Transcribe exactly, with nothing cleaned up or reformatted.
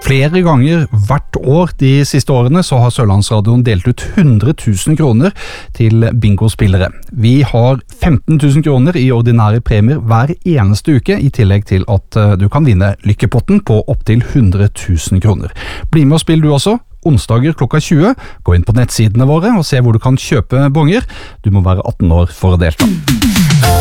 Flere ganger hvert år de siste årene så har Sørlandsradioen delt ut hundre tusen kroner til bingospillere. Vi har femten tusen kroner i ordinære premier hver eneste uke, i tillegg til at du kan vinne lykkepotten på opptil hundre tusen kroner. Bli med og spill du også. Onsdager klokka tjue. Gå inn på nettsidene våre og se hvor du kan kjøpe bonger. Du må være atten år for å delta.